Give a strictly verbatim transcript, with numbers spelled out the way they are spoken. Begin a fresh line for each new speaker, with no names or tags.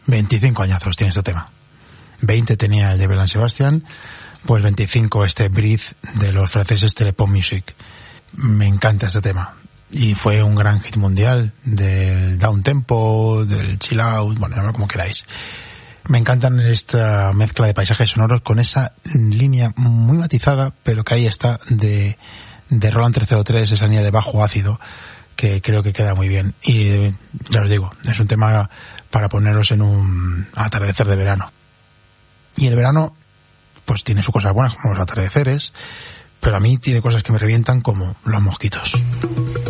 veinticinco añazos tiene este tema. veinte tenía el de Belle Sebastian, pues veinticinco este Breathe de los franceses Telepop Music. Me encanta este tema. Y fue un gran hit mundial del down tempo, del chill out, bueno, llamadlo como queráis. Me encantan esta mezcla de paisajes sonoros con esa línea muy matizada, pero que ahí está, de, de Roland trescientos tres, esa línea de bajo ácido, que creo que queda muy bien. Y ya os digo, es un tema para poneros en un atardecer de verano. Y el verano, pues tiene sus cosas buenas, como los atardeceres, pero a mí tiene cosas que me revientan, como los mosquitos.